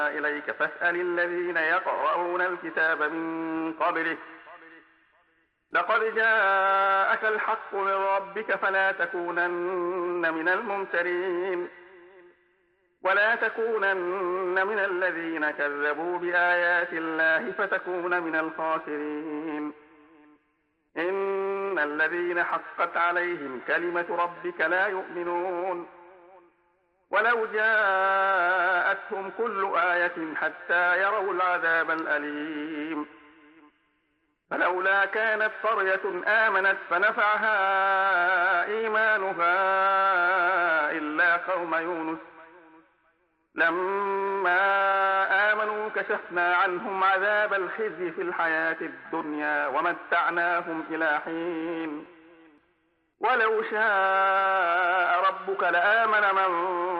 إليك فاسأل الذين يقرؤون الكتاب من قبلك لقد جاءك الحق من ربك فلا تكونن من الممترين ولا تكونن من الذين كذبوا بآيات الله فتكون من الخاسرين إن الذين حقت عليهم كلمة ربك لا يؤمنون ولو جاءتهم كل آية حتى يروا العذاب الأليم فلولا كانت قرية آمنت فنفعها إيمانها إلا قوم يونس لما آمنوا كشفنا عنهم عذاب الخزي في الحياة الدنيا ومتعناهم إلى حين ولو شاء ربك لآمن من